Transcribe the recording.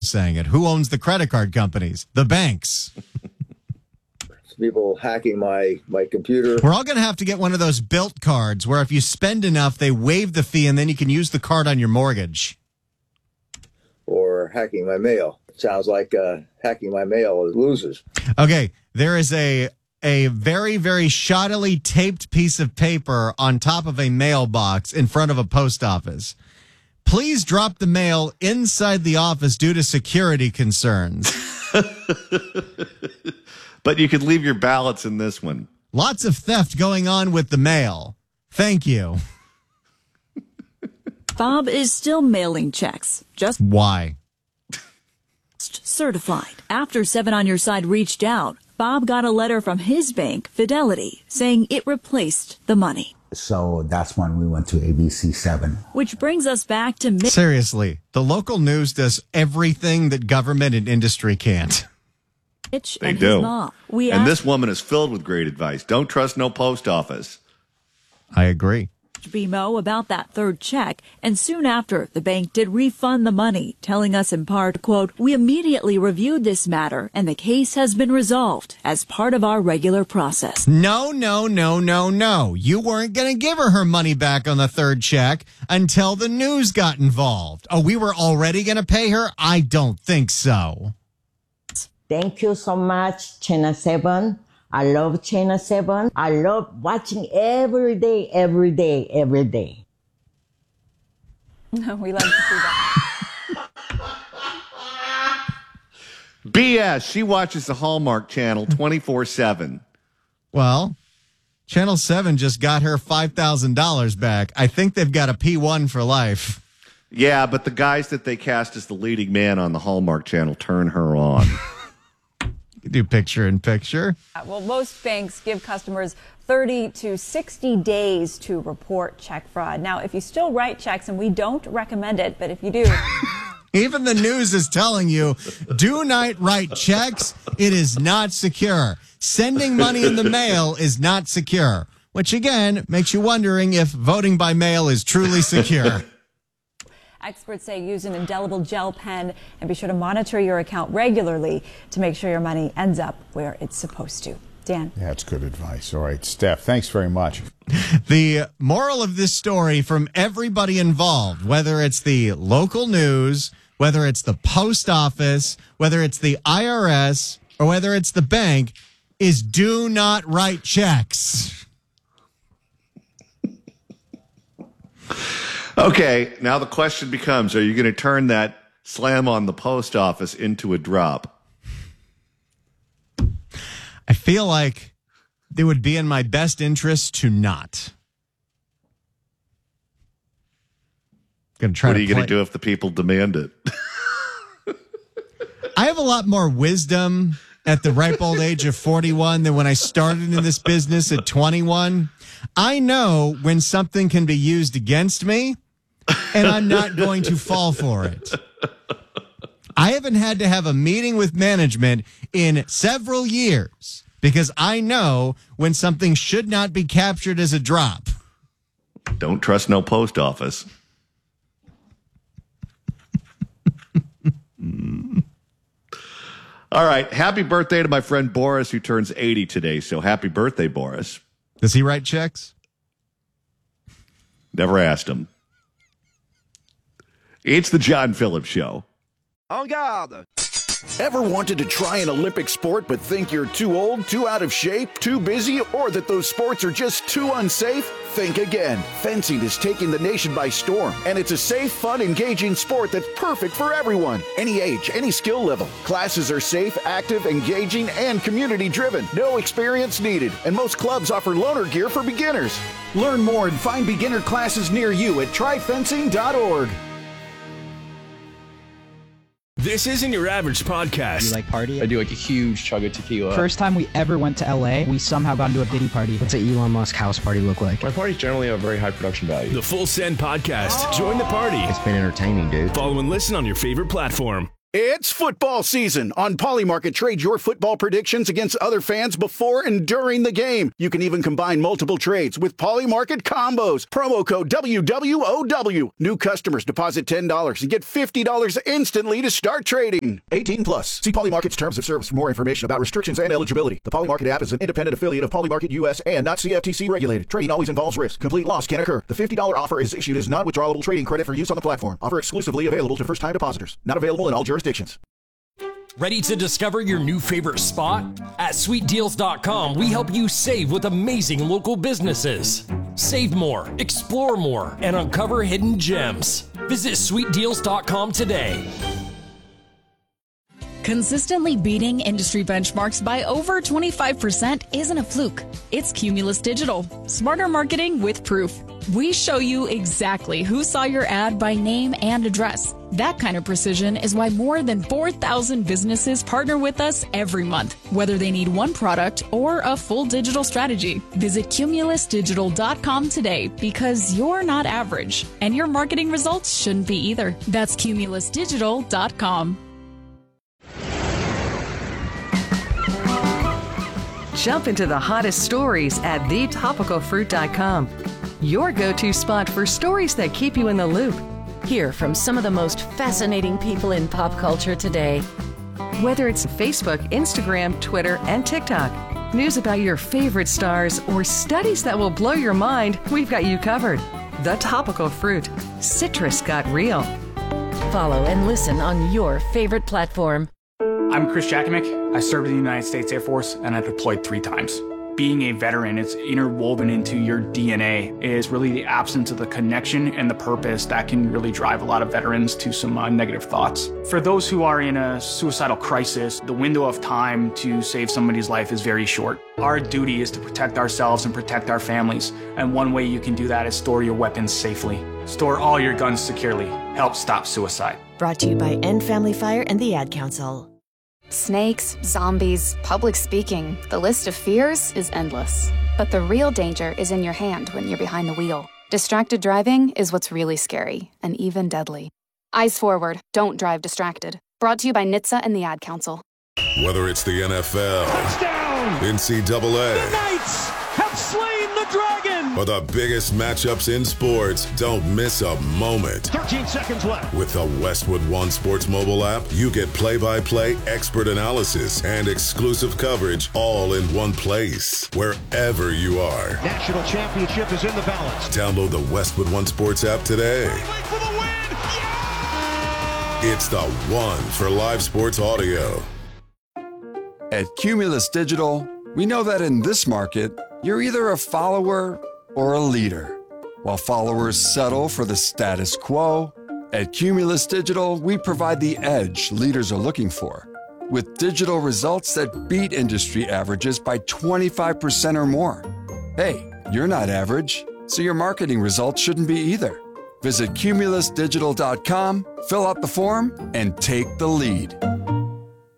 saying it. Who owns the credit card companies? The banks. People hacking my computer. We're all going to have to get one of those built cards where if you spend enough, they waive the fee and then you can use the card on your mortgage. Or hacking my mail. It sounds like hacking my mail is losers. Okay, there is a very, very shoddily taped piece of paper on top of a mailbox in front of a post office. Please drop the mail inside the office due to security concerns. But you could leave your ballots in this one. Lots of theft going on with the mail. Thank you. Bob is still mailing checks. Just why? Certified. After 7 on Your Side reached out, Bob got a letter from his bank, Fidelity, saying it replaced the money. So that's when we went to ABC7. Which brings us back to... Seriously, the local news does everything that government and industry can't. Mitch They and do. his mom. And this woman is filled with great advice. Don't trust no post office. I agree. BMO about that third check, and soon after, the bank did refund the money, telling us in part, quote, "We immediately reviewed this matter, and the case has been resolved as part of our regular process." No. You weren't going to give her money back on the third check until the news got involved. Oh, we were already going to pay her? I don't think so. Thank you so much, Channel 7. I love Channel 7. I love watching every day. We love to see that. BS. She watches the Hallmark Channel 24/7. Well, Channel 7 just got her $5,000 back. I think they've got a P1 for life. Yeah, but the guys that they cast as the leading man on the Hallmark Channel turn her on. You do picture in picture. Well, most banks give customers 30 to 60 days to report check fraud. Now, if you still write checks, and we don't recommend it, but if you do... Even the news is telling you, do not write checks. It is not secure. Sending money in the mail is not secure, which again makes you wondering if voting by mail is truly secure. Experts say use an indelible gel pen and be sure to monitor your account regularly to make sure your money ends up where it's supposed to. Dan. Yeah, that's good advice. All right, Steph, thanks very much. The moral of this story from everybody involved, whether it's the local news, whether it's the post office, whether it's the IRS, or whether it's the bank, is do not write checks. Okay, now the question becomes, are you going to turn that slam on the post office into a drop? I feel like it would be in my best interest to not. Gonna try. What are you going to do if the people demand it? I have a lot more wisdom at the ripe old age of 41 than when I started in this business at 21. I know when something can be used against me, and I'm not going to fall for it. I haven't had to have a meeting with management in several years because I know when something should not be captured as a drop. Don't trust no post office. All right. Happy birthday to my friend Boris, who turns 80 today. So happy birthday, Boris. Does he write checks? Never asked him. It's the John Phillips Show. En garde. Ever wanted to try an Olympic sport but think you're too old, too out of shape, too busy, or that those sports are just too unsafe? Think again. Fencing is taking the nation by storm, and it's a safe, fun, engaging sport that's perfect for everyone. Any age, any skill level. Classes are safe, active, engaging, and community-driven. No experience needed, and most clubs offer loaner gear for beginners. Learn more and find beginner classes near you at tryfencing.org. This isn't your average podcast. You like party? I do like a huge chug of tequila. First time we ever went to LA, we somehow got into a Diddy party. What's an Elon Musk house party look like? My parties generally have very high production value. The Full Send Podcast. Join the party. It's been entertaining, dude. Follow and listen on your favorite platform. It's football season. On Polymarket, trade your football predictions against other fans before and during the game. You can even combine multiple trades with Polymarket combos. Promo code WWOW. New customers deposit $10 and get $50 instantly to start trading. 18 plus. See Polymarket's terms of service for more information about restrictions and eligibility. The Polymarket app is an independent affiliate of Polymarket US and not CFTC regulated. Trading always involves risk. Complete loss can occur. The $50 offer is issued as non-withdrawable trading credit for use on the platform. Offer exclusively available to first-time depositors. Not available in all jurisdictions. Ready to discover your new favorite spot? At sweetdeals.com, we help you save with amazing local businesses. Save more, explore more, and uncover hidden gems. Visit sweetdeals.com today. Consistently beating industry benchmarks by over 25% isn't a fluke. It's Cumulus Digital. Smarter marketing with proof. We show you exactly who saw your ad by name and address. That kind of precision is why more than 4,000 businesses partner with us every month, whether they need one product or a full digital strategy. Visit cumulusdigital.com today because you're not average, and your marketing results shouldn't be either. That's cumulusdigital.com. Jump into the hottest stories at thetopicalfruit.com. Your go-to spot for stories that keep you in the loop. Hear from some of the most fascinating people in pop culture today. Whether it's Facebook, Instagram, Twitter, and TikTok, news about your favorite stars, or studies that will blow your mind, we've got you covered. The Topical Fruit. Citrus got real. Follow and listen on your favorite platform. I'm Chris Jakovic. I served in the United States Air Force and I deployed 3 times. Being a veteran, it's interwoven into your DNA, is really the absence of the connection and the purpose that can really drive a lot of veterans to some negative thoughts. For those who are in a suicidal crisis, the window of time to save somebody's life is very short. Our duty is to protect ourselves and protect our families, and one way you can do that is store your weapons safely. Store all your guns securely. Help stop suicide. Brought to you by End Family Fire and the Ad Council. Snakes, zombies, public speaking, the list of fears is endless. But the real danger is in your hand when you're behind the wheel. Distracted driving is what's really scary, and even deadly. Eyes forward, don't drive distracted. Brought to you by NHTSA and the Ad Council. Whether it's the NFL, touchdown, NCAA, the Knights have slain the dragon, or the biggest matchups in sports, don't miss a moment. 13 seconds left. With the Westwood One Sports mobile app, you get play-by-play, expert analysis, and exclusive coverage all in one place, wherever you are. National championship is in the balance. Download the Westwood One Sports app today. For the win. Yeah! It's the one for live sports audio. At Cumulus Digital, we know that in this market, you're either a follower or a leader. While followers settle for the status quo, at Cumulus Digital, we provide the edge leaders are looking for, with digital results that beat industry averages by 25% or more. Hey, you're not average, so your marketing results shouldn't be either. Visit cumulusdigital.com, fill out the form, and take the lead.